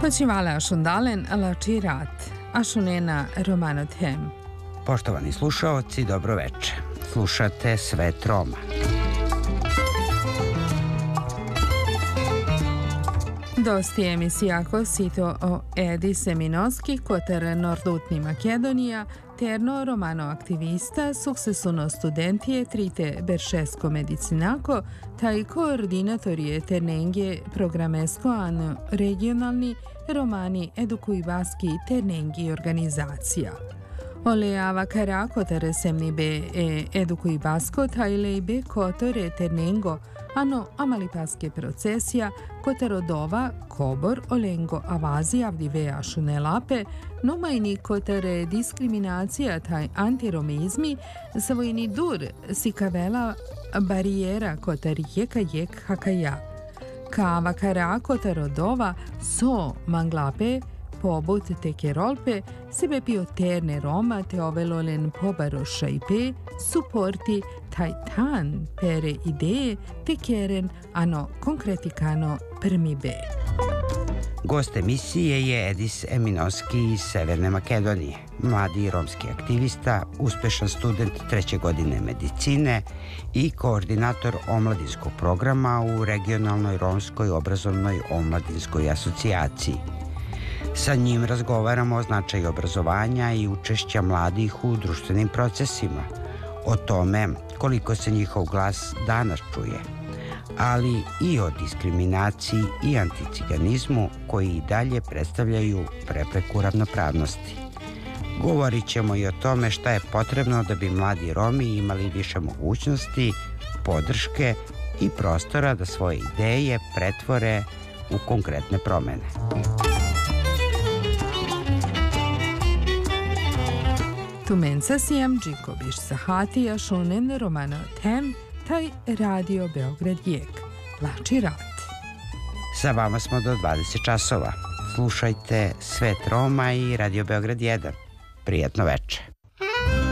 Počivale ašundalen lači rat, ašunena romano tem. Poštovani slušaoci, dobro veče. Slušate Svet Roma. Dosti emisijako sito o Edi Seminoski, koter Nordutni Makedonija, terno romano aktivista, suksesuno studentije trite Beršesko medicinako, taj koordinatorije ternengje programesko an regionalni romani edukuj baski ternengji organizacija. Oleava kara kotere semni be edukuj basko tajlej be kotore ternengo ano amalipaske procesija koterodova kobor olengo avazi avdivea šunelape numajni kotere diskriminacija taj antiromizmi savojni dur sikavela barijera koter jek hakaja. Kava kara koterodova so manglape pobut te kerolpe sebe pio terne Roma te ovelolen pobaroša i pe suporti taj tan pere ideje te keren ano konkretikano prmi be. Gost emisije je Edis Eminoski iz Severne Makedonije, mladi romski aktivista, uspešan student 3. godine medicine i koordinator omladinskog programa u regionalnoj romskoj obrazovnoj omladinskoj asocijaciji. Sa njim razgovaramo o značaju obrazovanja i učešća mladih u društvenim procesima, o tome koliko se njihov glas danas čuje, ali i o diskriminaciji i anticiganizmu koji i dalje predstavljaju prepreku ravnopravnosti. Govorit ćemo i o tome šta je potrebno da bi mladi Romi imali više mogućnosti, podrške i prostora da svoje ideje pretvore u konkretne promene. Tumenca sijam Džikobiš sahati ašunen romano tem taj Radio Beograd Jek. Lači rat. Sa vama smo do 20 časova. Slušajte Svet Roma i Radio Beograd 1. Prijatno veče.